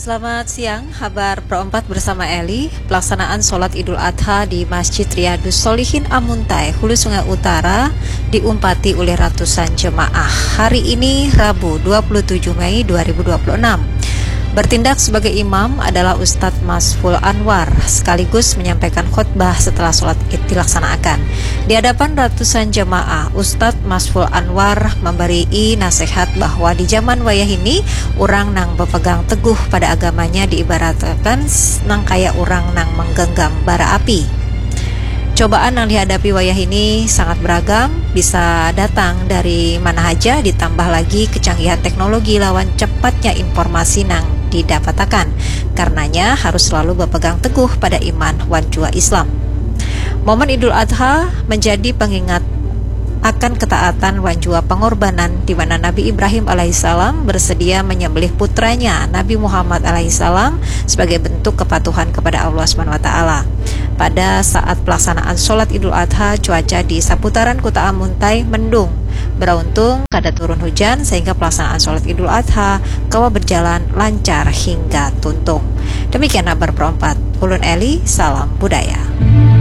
Selamat siang, kabar Pro 4 bersama Eli. Pelaksanaan sholat Idul Adha di Masjid Riyadus Sholihin Amuntai, Hulu Sungai Utara diumpati oleh ratusan jemaah. Hari ini Rabu 27 Mei 2026. Bertindak sebagai imam adalah Ustadz Masful Anwar, sekaligus menyampaikan khutbah setelah sholat Id dilaksanakan. Di hadapan ratusan jemaah, Ustadz Masful Anwar memberi nasihat bahwa di zaman wayah ini, orang nang berpegang teguh pada agamanya diibaratkan nang kaya orang nang menggenggam bara api. Cobaan yang dihadapi wayah ini sangat beragam, bisa datang dari mana aja, ditambah lagi kecanggihan teknologi lawan cepatnya informasi nang didapatakan. Karenanya harus selalu berpegang teguh pada iman wan jua Islam. Momen Idul Adha menjadi pengingat akan ketaatan wan jua pengorbanan di mana Nabi Ibrahim alaihissalam bersedia menyembelih putranya Nabi Muhammad alaihissalam sebagai bentuk kepatuhan kepada Allah SWT. Pada saat pelaksanaan sholat Idul Adha, cuaca di seputaran kota Amuntai mendung. Beruntung kada turun hujan sehingga pelaksanaan sholat Idul Adha kawa berjalan lancar hingga tuntung. Demikian kabar Pro 4. Ulun Eli, salam budaya.